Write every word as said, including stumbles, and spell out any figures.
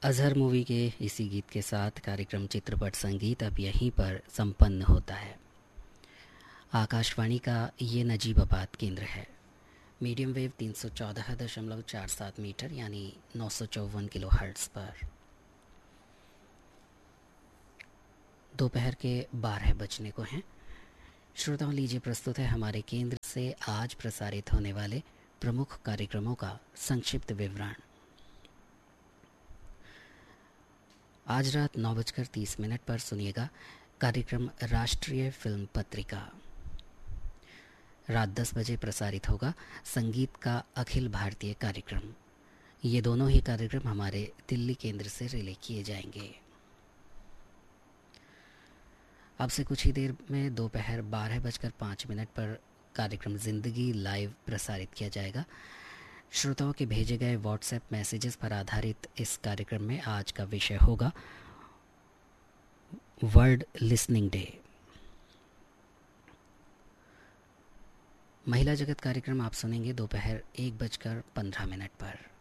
Azhar movie के इसी गीत के साथ कार्यक्रम चित्रपट संगीत अब यहीं पर संपन्न होता है। आकाशवाणी का ये नजीबाबाद केंद्र है। मीडियम वेव तीन सौ चौदह दशमलव चार सात मीटर यानी नौ सौ चौवन किलो हर्ट्स पर दोपहर के बारह बजने को हैं। श्रोताओं, लीजिए प्रस्तुत है हमारे केंद्र से आज प्रसारित होने वाले प्रमुख कार्यक्रमों का संक्षिप्त विवरण। आज रात नौ बजकर तीस मिनट पर सुनिएगा कार्यक्रम राष्ट्रीय फिल्म पत्रिका। रात दस बजे प्रसारित होगा संगीत का अखिल भारतीय कार्यक्रम। ये दोनों ही कार्यक्रम हमारे दिल्ली केंद्र से रिले किए जाएंगे। अब से कुछ ही देर में दोपहर बारह बजकर पाँच मिनट पर कार्यक्रम जिंदगी लाइव प्रसारित किया जाएगा। श्रोताओं के भेजे गए व्हाट्सएप मैसेजेस पर आधारित इस कार्यक्रम में आज का विषय होगा वर्ल्ड लिसनिंग डे। महिला जगत कार्यक्रम आप सुनेंगे दोपहर एक बजकर पंद्रह मिनट पर।